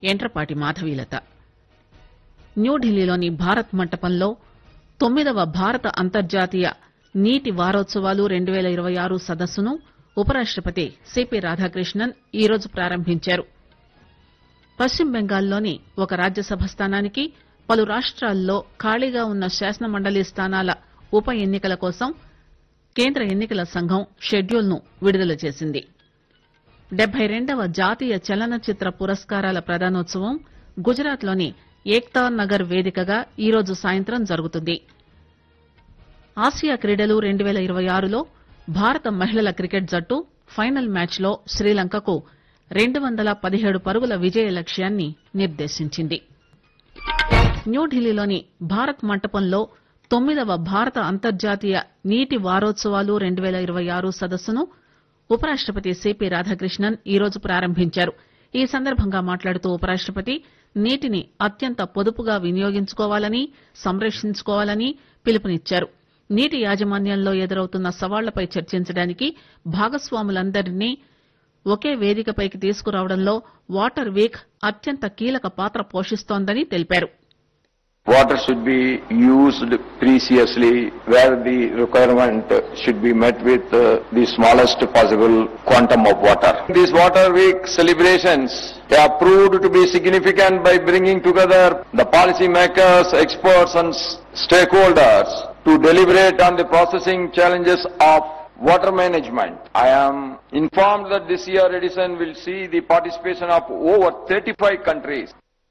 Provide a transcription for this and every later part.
ఎంట్రపాటి మాధవీలత. న్యూఢిల్లీలోని భారత్ మంటపంలో 9వ భారత అంతర్జాతీయ నీటి వారోత్సవాలు 2026 సదస్సును ఉపరాష్టపతి సిపి రాధాకృష్ణన్ ఈరోజు ప్రారంభించారు. పశ్చిమ బెంగాల్లోని ఒక రాజ్యసభ స్థానానికి, పలు రాష్ట్రాల్లో ఖాళీగా ఉన్న శాసనమండలి స్థానాల ఉప ఎన్నికల కోసం కేంద్ర ఎన్నికల సంఘం షెడ్యూల్ను విడుదల చేసింది. 72వ జాతీయ చలనచిత్ర పురస్కారాల ప్రదానోత్సవం గుజరాత్లోని ఏక్తా నగర్ వేదికగా ఈరోజు సాయంత్రం జరుగుతుంది. ఆసియా క్రీడలు 2026లో భారత మహిళల క్రికెట్ జట్టు ఫైనల్ మ్యాచ్లో శ్రీలంకకు 217 పరుగుల విజయ లక్ష్యాన్ని నిర్దేశించింది. న్యూఢిల్లీలోని భారత్ మంటపంలో 9వ భారత అంతర్జాతీయ నీటి వారోత్సవాలు 2026 సదస్సును ఉపరాష్టపతి సిపి రాధాకృష్ణన్ ఈరోజు ప్రారంభించారు. ఈ సందర్భంగా మాట్లాడుతూ ఉపరాష్టపతి నీటిని అత్యంత పొదుపుగా వినియోగించుకోవాలని, సంరక్షించుకోవాలని పిలుపునిచ్చారు. నీటి యాజమాన్యంలో ఎదురవుతున్న సవాళ్లపై చర్చించడానికి భాగస్వాములందరినీ ఒకే వేదికపైకి తీసుకురావడంలో వాటర్ వీక్ అత్యంత కీలక పాత్ర పోషిస్తోందని తెలిపారు. Water should be used preciously where the requirement should be met with the smallest possible quantum of water. These Water Week celebrations have proved to be significant by bringing together the policy makers, experts and stakeholders to deliberate on the processing challenges of water management. I am informed that this year edition will see the participation of over 35 countries.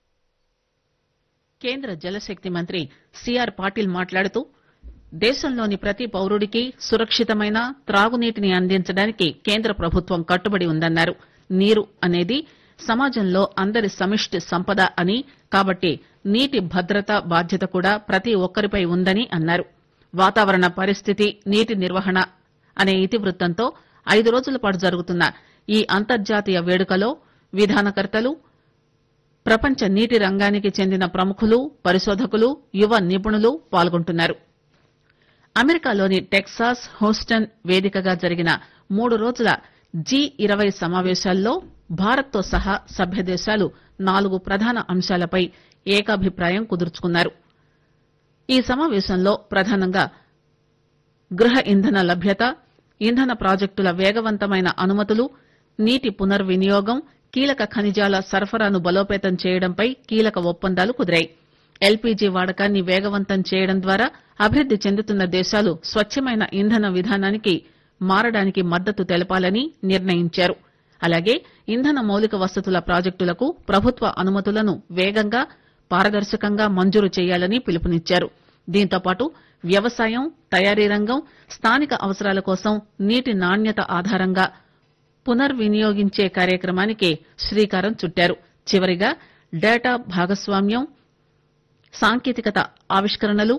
కేంద్ర జలశక్తి మంత్రి CR Patil మాట్లాడుతూ దేశంలోని ప్రతి పౌరుడికి సురక్షితమైన త్రాగునీటిని అందించడానికి కేంద్ర ప్రభుత్వం కట్టుబడి ఉందన్నారు. నీరు అనేది సమాజంలో అందరి సమిష్టి సంపద అని, కాబట్టి నీటి భద్రత బాధ్యత కూడా ప్రతి ఒక్కరిపై ఉందని అన్నారు. వాతావరణ పరిస్థితి, నీటి నిర్వహణ అనే ఇతివృత్తంతో 5 రోజుల పాటు జరుగుతున్న ఈ అంతర్జాతీయ వేడుకలో విధానకర్తలు, ప్రపంచ నీటి రంగానికి చెందిన ప్రముఖులు, పరిశోధకులు, యువ నిపుణులు పాల్గొంటున్నారు. అమెరికాలోని టెక్సాస్ హూస్టన్ వేదికగా జరిగిన 3 రోజుల G20 సమావేశాల్లో భారత్తో సహా సభ్య దేశాలు 4 ప్రధాన అంశాలపై ఏకాభిప్రాయం కుదుర్చుకున్నారు. ఈ సమావేశంలో ప్రధానంగా గృహ ఇంధన లభ్యత, ఇంధన ప్రాజెక్టుల వేగవంతమైన అనుమతులు, నీటి పునర్వినియోగం, కీలక ఖనిజాల సరఫరాను బలోపేతం చేయడంపై కీలక ఒప్పందాలు కుదిరాయి. ఎల్పీజీ వాడకాన్ని వేగవంతం చేయడం ద్వారా అభివృద్ది చెందుతున్న దేశాలు స్వచ్చమైన ఇంధన విధానానికి మారడానికి మద్దతు తెలపాలని నిర్ణయించారు. అలాగే ఇంధన మౌలిక వసతుల ప్రాజెక్టులకు ప్రభుత్వ అనుమతులను వేగంగా, పారదర్శకంగా మంజూరు చేయాలని పిలుపునిచ్చారు. దీంతోపాటు వ్యవసాయం, తయారీ రంగం, స్థానిక అవసరాల కోసం నీటి నాణ్యత ఆధారంగా పునర్వినియోగించే కార్యక్రమానికి శ్రీకారం చుట్టారు. చివరిగా డేటా భాగస్వామ్యం, సాంకేతికత ఆవిష్కరణలు,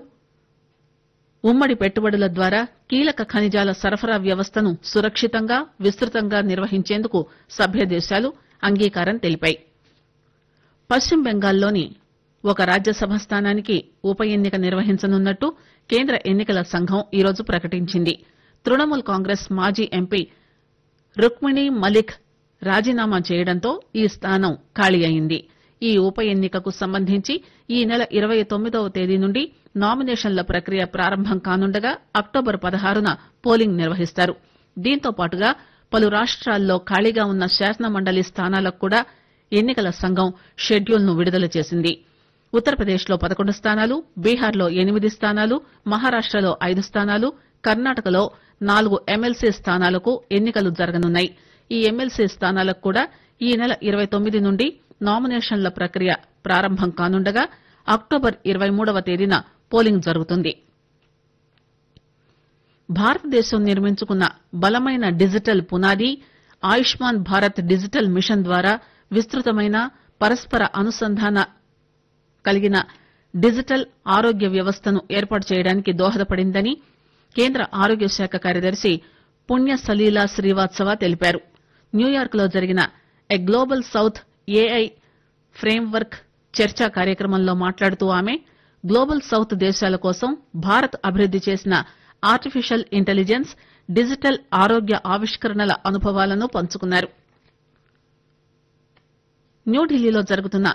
ఉమ్మడి పెట్టుబడుల ద్వారా కీలక ఖనిజాల సరఫరా వ్యవస్థను సురక్షితంగా, విస్తృతంగా నిర్వహించేందుకు సభ్య దేశాలు అంగీకారం తెలిపాయి. పశ్చిమ బెంగాల్లోని ఒక రాజ్యసభ స్థానానికి ఉప ఎన్నిక నిర్వహించనున్నట్టు కేంద్ర ఎన్నికల సంఘం ఈరోజు ప్రకటించింది. తృణమూల్ కాంగ్రెస్ మాజీ ఎంపీ రుక్మిణీ మలిక్ రాజీనామా చేయడంతో ఈ స్థానం ఖాళీ అయింది. ఈ ఉప ఎన్నికకు సంబంధించి ఈ నెల 29వ తేదీ నుండి నామినేషన్ల ప్రక్రియ ప్రారంభం కానుండగా అక్టోబర్ 16న పోలింగ్ నిర్వహిస్తారు. దీంతో పాటుగా పలు రాష్ట్రాల్లో ఖాళీగా ఉన్న శాసనమండలి స్థానాలకు కూడా ఎన్నికల సంఘం షెడ్యూల్ను విడుదల చేసింది. ఉత్తరప్రదేశ్లో 11 స్థానాలు, బీహార్లో 8 స్థానాలు, మహారాష్టలో 5 స్థానాలు, కర్ణాటకలో 4 ఎమ్మెల్సీ స్థానాలకు ఎన్నికలు జరగనున్నాయి. ఈ ఎమ్మెల్సీ స్థానాలకు కూడా ఈ నెల 29 నుండి నామినేషన్ల ప్రక్రియ ప్రారంభం కానుండగా అక్టోబర్ 23వ తేదీన పోలింగ్ జరుగుతుంది. భారతదేశం నిర్మించుకున్న బలమైన డిజిటల్ పునాది ఆయుష్మాన్ భారత్ డిజిటల్ మిషన్ ద్వారా విస్తృతమైన పరస్పర అనుసంధాన కలిగిన డిజిటల్ ఆరోగ్య వ్యవస్థను ఏర్పాటు చేయడానికి దోహదపడిందని కేంద్ర ఆరోగ్య శాఖ కార్యదర్శి పుణ్య సలీలా శ్రీవాత్సవ తెలిపారు. న్యూయార్క్ లో జరిగిన a global south AI framework చర్చా కార్యక్రమంలో మాట్లాడుతూ ఆమె గ్లోబల్ సౌత్ దేశాల కోసం భారత్ అభివృద్ది చేసిన ఆర్టిఫిషియల్ ఇంటెలిజెన్స్, డిజిటల్ ఆరోగ్య ఆవిష్కరణల అనుభవాలను పంచుకున్నారు. న్యూఢిల్లీలో జరుగుతున్న